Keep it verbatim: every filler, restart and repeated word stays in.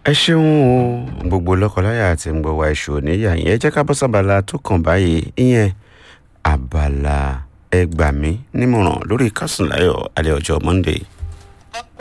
ẹ ṣeun o gbogbo lọ́kọláya àti ń gbọ́ wa èṣù níyà yẹn ẹ jẹ́ ká bọ́ sábàlá tó kàn báyìí ìyẹn abala ẹ gbà mí nímọ̀ràn lórí Kásùnláyọ̀ alẹ́ ọjọ́ Monday.